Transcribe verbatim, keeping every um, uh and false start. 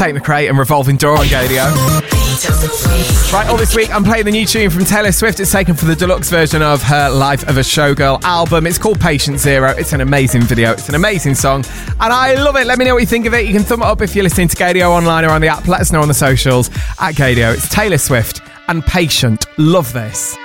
Tate McRae and Revolving Door on Gadio. Right, all this week I'm playing the new tune from Taylor Swift. It's taken from the deluxe version of her Life of a Showgirl album. It's called Patient Zero. It's an amazing video. It's an amazing song. And I love it. Let me know what you think of it. You can thumb it up if you're listening to Gadio online or on the app. Let us know on the socials at Gadio. It's Taylor Swift and Patient. Love this.